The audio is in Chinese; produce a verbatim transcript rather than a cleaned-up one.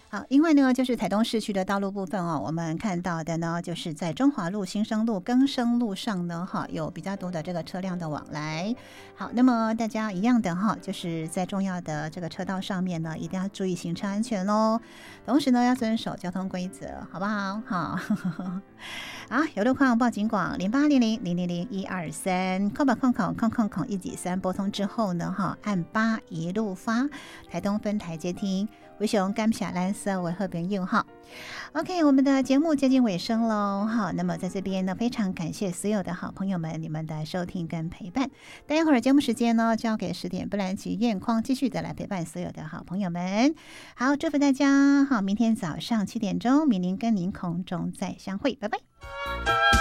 好，因为呢，就是台东市区的道路部分哦，我们看到的呢，就是在中华路、新生路、更生路上呢，哈，有比较多的这个车辆的往来。好，那么大家一样的哈，就是在重要的这个车道上面呢，一定要注意行车安全喽。同时呢，要遵守交通规则，好不好？好，好，有路况报警广零八零零零零零一二三，空吧空空空空空一几三拨通之后呢，哈，按八一路发，台东分台接听。为熊感谢蓝色为贺朋友哈 ，OK， 我们的节目接近尾声喽，好，那么在这边呢，非常感谢所有的好朋友们你们的收听跟陪伴。待会儿节目时间呢，交给十点布兰奇燕匡继续的来陪伴所有的好朋友们。好，祝福大家好，明天早上七点钟，明您跟您空中再相会，拜拜。